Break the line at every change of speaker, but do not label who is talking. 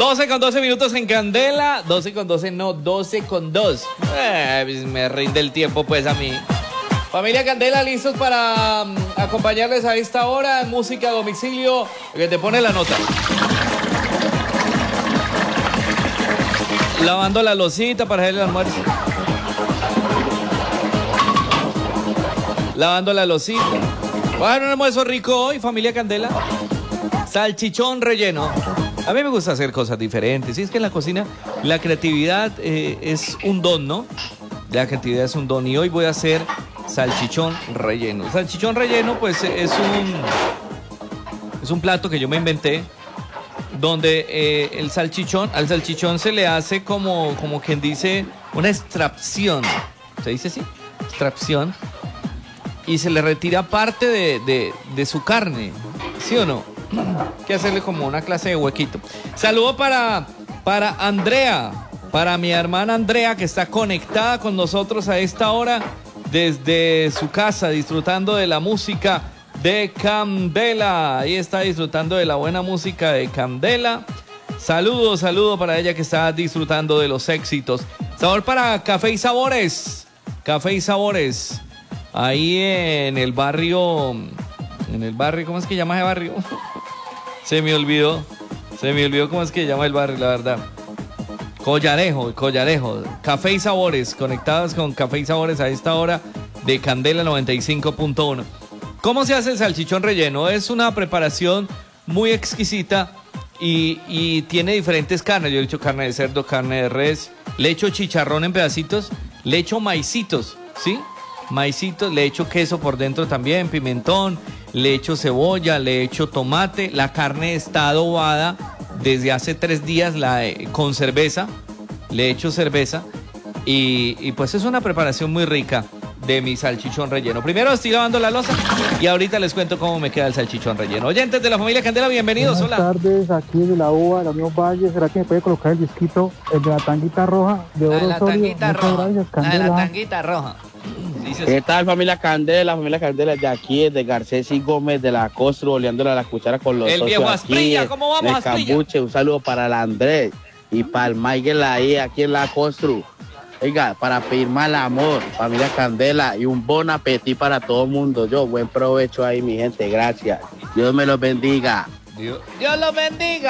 12 con 12 minutos en Candela. 12 con 12, no, 12 con 2. Pues me rinde el tiempo pues a mí. Familia Candela, listos para acompañarles a esta hora en música a domicilio, que te pone la nota. Lavando la losita para hacer el almuerzo. Lavando la losita. Voy a dar un almuerzo rico hoy, familia Candela. Salchichón relleno. A mí me gusta hacer cosas diferentes. Y es que en la cocina la creatividad es un don, ¿no? La creatividad es un don. Y hoy voy a hacer salchichón relleno. Salchichón relleno, pues es un plato que yo me inventé, donde al salchichón se le hace como quien dice una extracción. ¿Se dice así? Extracción. Y se le retira parte de su carne. ¿Sí o no? Hay que hacerle como una clase de huequito. Saludo para Andrea, para mi hermana Andrea, que está conectada con nosotros a esta hora desde su casa, disfrutando de la música de Candela. Ahí está disfrutando de la buena música de Candela. Saludo para ella que está disfrutando de los éxitos. Sabor para Café y Sabores. Café y Sabores. Ahí en el barrio, ¿cómo es que llama ese barrio? Se me olvidó cómo es que llama el barrio, la verdad. Collarejo. Café y Sabores, conectadas con Café y Sabores a esta hora de Candela 95.1. ¿Cómo se hace el salchichón relleno? Es una preparación muy exquisita y tiene diferentes carnes. Yo he hecho carne de cerdo, carne de res, le echo chicharrón en pedacitos, le echo maicitos, ¿sí? Maicitos, le echo queso por dentro también, pimentón, le echo cebolla, le echo tomate. La carne está adobada desde hace 3 días con cerveza, le echo cerveza y pues es una preparación muy rica de mi salchichón relleno. Primero estoy lavando la loza y ahorita les cuento cómo me queda el salchichón relleno. Oyentes de la familia Candela, bienvenidos.
Buenas
Hola.
tardes, aquí de la UBA, la misma Valle. ¿Será que me puede colocar el disquito, el de la tanguita roja de Oro
La
Osorio?
tanguita
Muchas
roja.
gracias,
La de la
Candela.
tanguita roja.
¿Qué tal, familia Candela? Familia Candela de aquí, de Garcés y Gómez, de la Costro, oleándole a la cuchara con los
El
socios
viejo
aquí
Asprilla, ¿cómo vamos,
en el
Asprilla?
Cambuche. Un saludo para el Andrés y para el Miguel ahí, aquí en la Costro. Oiga, para pedir mal amor, familia Candela, y un bon apetito para todo el mundo. Buen provecho ahí, mi gente, gracias. Dios me los bendiga.
Dios los bendiga.